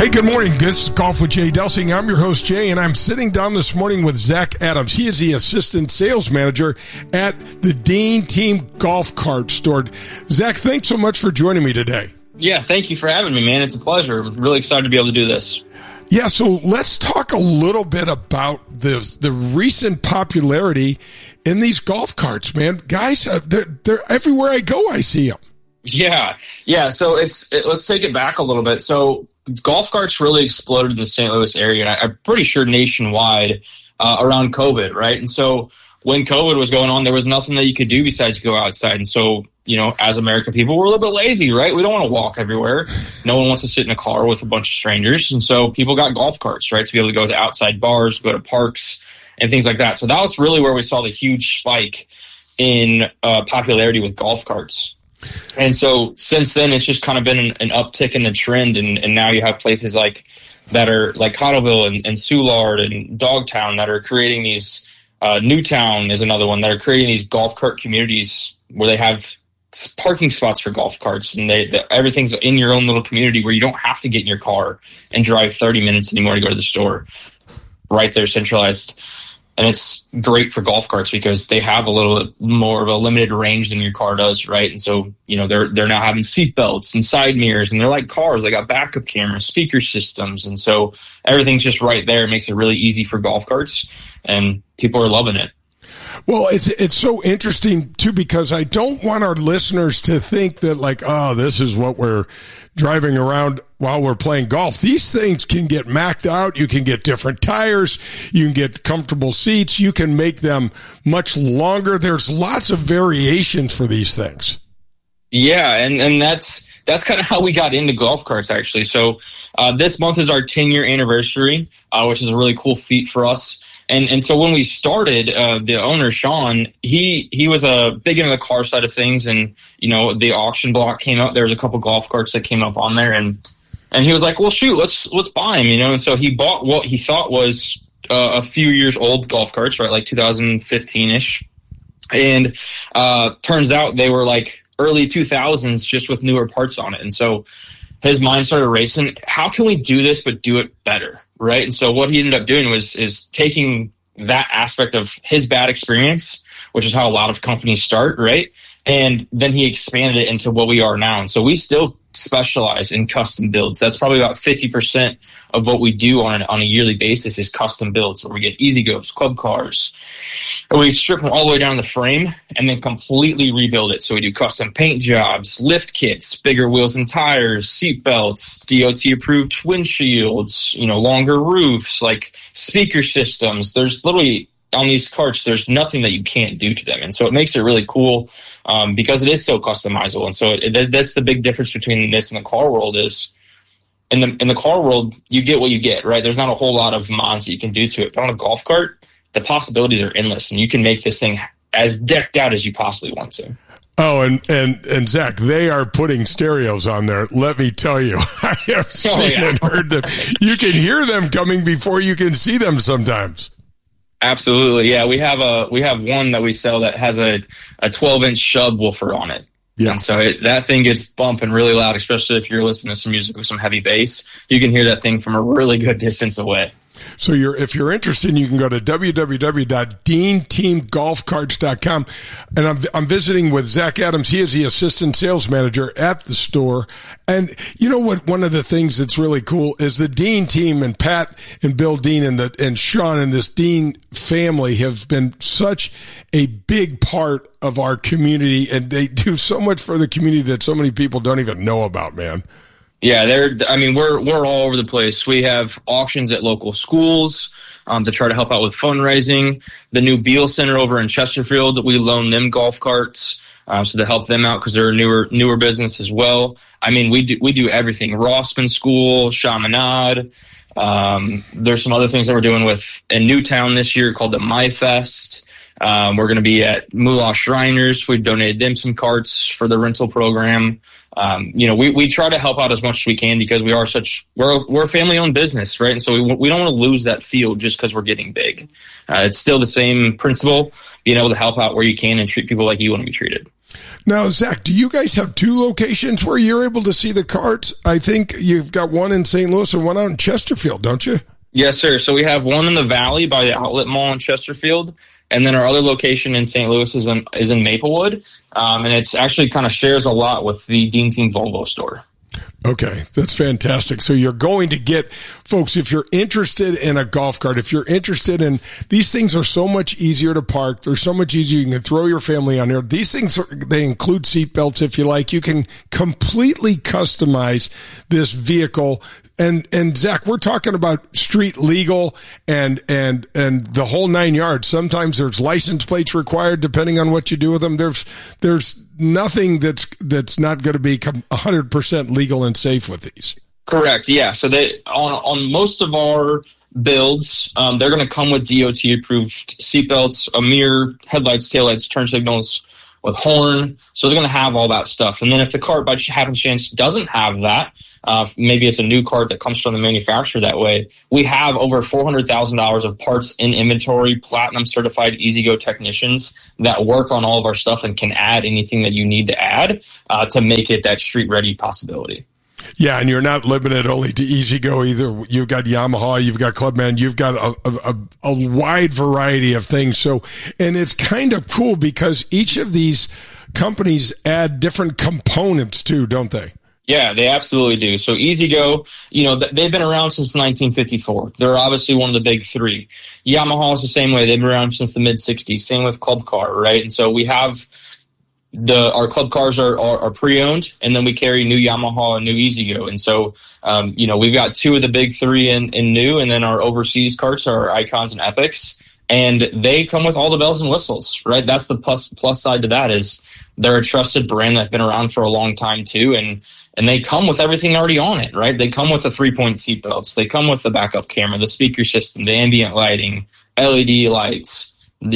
Hey, good morning. This is Golf with Jay Delsing. I'm your host, Jay, and I'm sitting down this morning with Zach Adams. He is the assistant sales manager at the Dean Team Golf Cart Store. Zach, thanks so much for joining me today. Yeah, thank you for having me, man. It's a pleasure. I'm really excited to be able to do this. Yeah, so let's talk a little bit about the recent popularity in these golf carts, man. Guys, they're everywhere I go, I see them. Yeah. So let's take it back a little bit. So golf carts really exploded in the St. Louis area, and I'm pretty sure nationwide around COVID, right? And so when COVID was going on, there was nothing that you could do besides go outside. And so, as American people, we're a little bit lazy, right? We don't want to walk everywhere. No one wants to sit in a car with a bunch of strangers. And so people got golf carts, right, to be able to go to outside bars, go to parks, and things like that. So that was really where we saw the huge spike in popularity with golf carts. And so since then, it's just kind of been an uptick in the trend. And now you have places like Cottleville and Soulard and Dogtown that are creating these, Newtown is another one, that are creating these golf cart communities where they have parking spots for golf carts, and everything's in your own little community where you don't have to get in your car and drive 30 minutes anymore to go to the store. Right there, centralized. And it's great for golf carts because they have a little bit more of a limited range than your car does, right? And so, they're now having seat belts and side mirrors, and they're like cars. They got backup cameras, speaker systems, and so everything's just right there. It makes it really easy for golf carts, and people are loving it. Well, it's so interesting, too, because I don't want our listeners to think that, this is what we're driving around while we're playing golf. These things can get maxed out. You can get different tires. You can get comfortable seats. You can make them much longer. There's lots of variations for these things. Yeah, and that's kind of how we got into golf carts, actually. So this month is our 10-year anniversary, which is a really cool feat for us. And so when we started, the owner, Sean, he was big into the car side of things. And, the auction block came up. There was a couple golf carts that came up on there. And he was like, well, shoot, let's buy them, And so he bought what he thought was a few years old golf carts, right, like 2015-ish. And turns out they were like early 2000s just with newer parts on it. And so his mind started racing. How can we do this but do it better, right? And so what he ended up doing is taking that aspect of his bad experience, which is how a lot of companies start, right? And then he expanded it into what we are now. And so we still specialize in custom builds. That's probably about 50% of what we do on a yearly basis is custom builds, where we get easy goes, club cars, and we strip them all the way down to the frame and then completely rebuild it. So we do custom paint jobs, lift kits, bigger wheels and tires, seat belts, DOT approved windshields, longer roofs, like speaker systems. There's literally, on these carts, there's nothing that you can't do to them. And so it makes it really cool because it is so customizable. And so that's the big difference between this and the car world is in the car world, you get what you get, right? There's not a whole lot of mods that you can do to it. But on a golf cart, the possibilities are endless, and you can make this thing as decked out as you possibly want to. Oh, and Zach, they are putting stereos on there. Let me tell you, I have seen and heard them. You can hear them coming before you can see them sometimes. Absolutely, yeah. We have one that we sell that has a 12-inch subwoofer on it. Yeah. And so that thing gets bumping really loud, especially if you're listening to some music with some heavy bass. You can hear that thing from a really good distance away. So if you're interested, you can go to www.deanteamgolfcarts.com. And I'm visiting with Zach Adams. He is the assistant sales manager at the store. And you know what? One of the things that's really cool is the Dean team, and Pat and Bill Dean and Sean and this Dean family have been such a big part of our community. And they do so much for the community that so many people don't even know about, man. Yeah, we're all over the place. We have auctions at local schools to try to help out with fundraising. The new Beal Center over in Chesterfield, we loan them golf carts so to help them out because they're a newer business as well. We do everything. Rossman School, Chaminade. There's some other things that we're doing in Newtown this year called the My Fest. We're going to be at Moolah Shriners. We donated them some carts for the rental program. We try to help out as much as we can because we're a family-owned business, right? And so we don't want to lose that field just because we're getting big. It's still the same principle, being able to help out where you can and treat people like you want to be treated. Now, Zach, do you guys have two locations where you're able to see the carts? I think you've got one in St. Louis and one out in Chesterfield, don't you? Yes, sir. So we have one in the Valley by the Outlet Mall in Chesterfield, and then our other location in St. Louis is in Maplewood, and it's actually kind of shares a lot with the Dean Team Volvo store. Okay, that's fantastic. So you're going to get, folks, if you're interested in a golf cart, if you're interested in, these things are so much easier to park. They're so much easier. You can throw your family on there. These things, they include seat belts if you like. You can completely customize this vehicle. And Zach, we're talking about street legal and the whole 9 yards. Sometimes there's license plates required depending on what you do with them. There's nothing that's not going to be 100% legal and safe with these. Correct. Yeah. So they on most of our builds, they're going to come with DOT approved seatbelts, a mirror, headlights, taillights, turn signals with horn. So they're going to have all that stuff. And then if the cart by happen chance doesn't have that, maybe it's a new cart that comes from the manufacturer that way, we have over $400,000 of parts in inventory, platinum certified E-Z-GO technicians that work on all of our stuff and can add anything that you need to add to make it that street ready possibility. Yeah, and you're not limited only to E-Z-GO either. You've got Yamaha, you've got Clubman, you've got a wide variety of things. So, and it's kind of cool because each of these companies add different components too, don't they? Yeah, they absolutely do. So E-Z-GO, they've been around since 1954. They're obviously one of the big three. Yamaha is the same way. They've been around since the mid-'60s. Same with Club Car, right? And so we have our club cars are pre-owned, and then we carry new Yamaha and new E-Z-GO. And so, we've got two of the big three in new, and then our overseas carts are Icons and Epics, and they come with all the bells and whistles, right? That's the plus side to that is they're a trusted brand that's been around for a long time too, and they come with everything already on it, right? They come with the 3-point seat belts, they come with the backup camera, the speaker system, the ambient lighting, LED lights,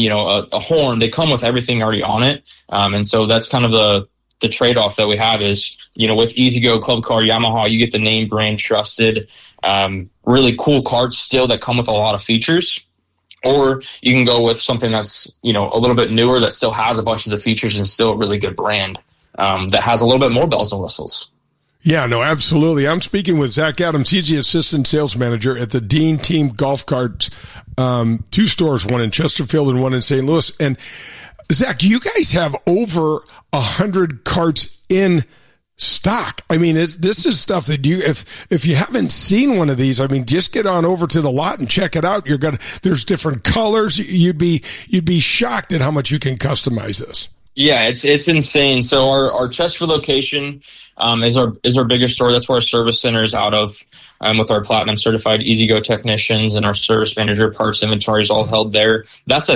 a horn. They come with everything already on it. And so that's kind of the trade-off that we have is, with E-Z-GO, Club Car, Yamaha, you get the name brand trusted, really cool carts still that come with a lot of features. Or you can go with something that's, a little bit newer that still has a bunch of the features and still a really good brand that has a little bit more bells and whistles. Yeah, no, absolutely. I'm speaking with Zach Adams. He's the assistant sales manager at the Dean Team Golf Carts, two stores, one in Chesterfield and one in St. Louis. And Zach, you guys have over 100 carts in stock. I mean, this is stuff that if you haven't seen one of these, I mean, just get on over to the lot and check it out. There's different colors. You'd be shocked at how much you can customize this. Yeah, it's insane. So our Chesterfield location is our biggest store. That's where our service center is out of, with our platinum certified E-Z-GO technicians and our service manager. Parts inventory is all held there. That's a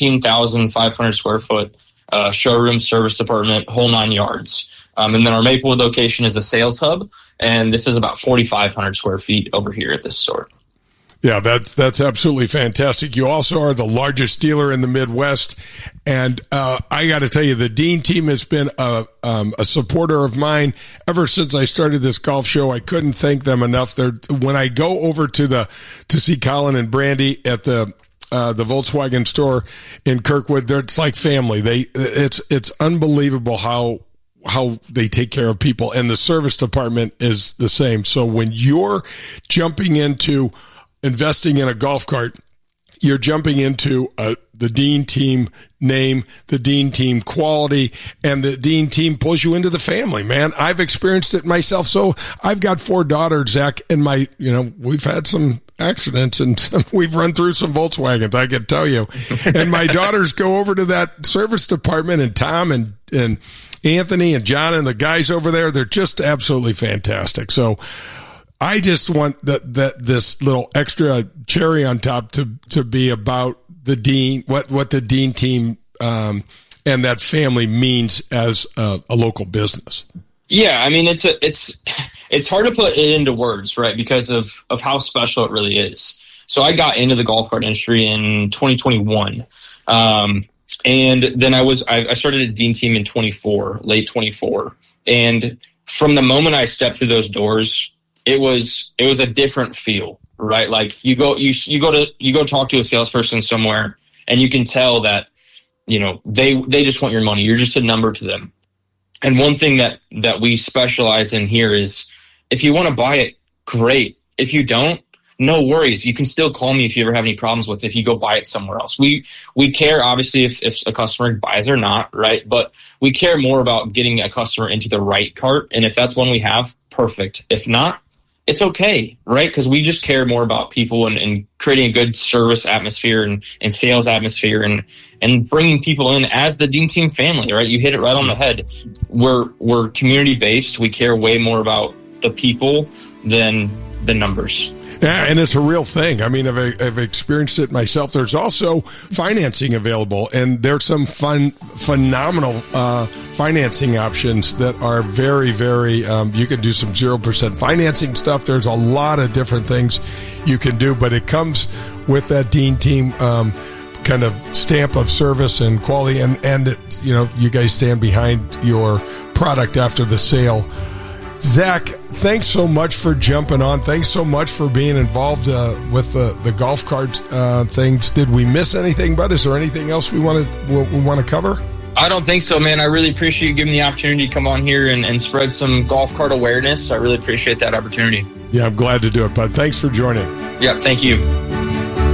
13,500 square foot showroom, service department, whole 9 yards. And then our Maplewood location is a sales hub, and this is about 4,500 square feet over here at this store. Yeah, that's absolutely fantastic. You also are the largest dealer in the Midwest, and I got to tell you, the Dean Team has been a supporter of mine ever since I started this golf show. I couldn't thank them enough. When I go over to see Colin and Brandy at the Volkswagen store in Kirkwood, it's like family. It's unbelievable how they take care of people, and the service department is the same. So when you're jumping into investing in a golf cart, you're jumping into the Dean Team name, the Dean Team quality, and the Dean Team pulls you into the family, man. I've experienced it myself. So I've got 4 daughters, Zach, and we've had some accidents and we've run through some Volkswagens, I can tell you. And my daughters go over to that service department, and Tom and Anthony and John and the guys over there, they're just absolutely fantastic. So I just want this little extra cherry on top to be about the Dean, what the Dean Team and that family means as a local business. Yeah, I mean it's hard to put it into words, right? Because of how special it really is. So I got into the golf cart industry in 2021, and then I started at Dean Team in late 24, and from the moment I stepped through those doors, it was a different feel, right? Like you go talk to a salesperson somewhere, and you can tell that they just want your money. You're just a number to them. And one thing that we specialize in here is if you want to buy it, great. If you don't, no worries. You can still call me if you ever have any problems with it, if you go buy it somewhere else. We care, obviously, if a customer buys or not, right? But we care more about getting a customer into the right cart. And if that's one we have, perfect. If not, it's okay, right? Because we just care more about people and creating a good service atmosphere and sales atmosphere and bringing people in as the Dean Team family, right? You hit it right on the head. We're community-based. We care way more about the people than the numbers. Yeah, and it's a real thing. I mean, I've experienced it myself. There's also financing available, and there's some phenomenal financing options that are very, very, you can do some 0% financing stuff. There's a lot of different things you can do, but it comes with that Dean Team kind of stamp of service and quality, and it, you guys stand behind your product after the sale. Zach, thanks so much for jumping on. Thanks so much for being involved with the golf cart things. Did we miss anything, bud? Is there anything else we want to cover? I don't think so, man. I really appreciate you giving me the opportunity to come on here and spread some golf cart awareness. I really appreciate that opportunity. Yeah, I'm glad to do it, bud. Thanks for joining. Yeah, thank you.